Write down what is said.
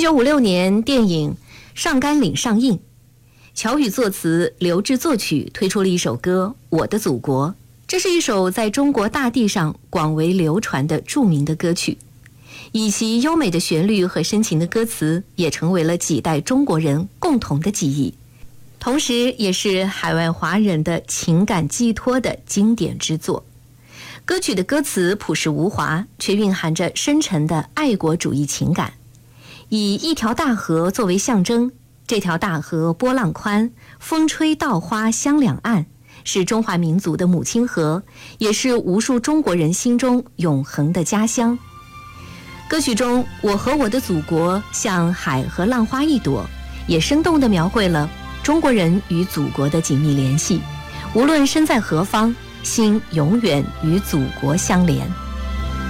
1956年，电影《上甘岭》上映，乔羽作词，刘志作曲，推出了一首歌《我的祖国》。这是一首在中国大地上广为流传的著名的歌曲，以其优美的旋律和深情的歌词，也成为了几代中国人共同的记忆，同时也是海外华人的情感寄托的经典之作。歌曲的歌词朴实无华，却蕴含着深沉的爱国主义情感。以一条大河作为象征，这条大河波浪宽，风吹稻花香两岸，是中华民族的母亲河，也是无数中国人心中永恒的家乡。歌曲中，我和我的祖国像海和浪花一朵，也生动地描绘了中国人与祖国的紧密联系，无论身在何方，心永远与祖国相连。